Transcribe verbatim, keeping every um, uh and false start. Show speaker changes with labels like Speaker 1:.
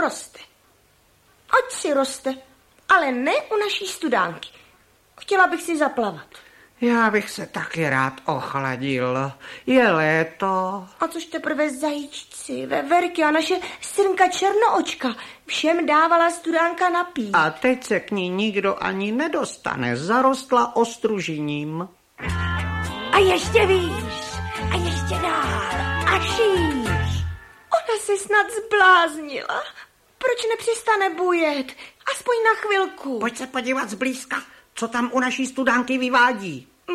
Speaker 1: roste. Ať si roste, ale ne u naší studánky. Chtěla bych si zaplavat.
Speaker 2: Já bych se taky rád ochladil. Je léto.
Speaker 1: A což teprve zajíčci, veverky a naše srnka Černoočka. Všem dávala studánka napít.
Speaker 2: A teď se k ní nikdo ani nedostane. Zarostla ostružiním.
Speaker 1: A ještě výš. A ještě dál. A šíř. Ona se snad zbláznila. Proč nepřestane bujet? Aspoň na chvilku.
Speaker 2: Pojď se podívat zblízka, co tam u naší studánky vyvádí.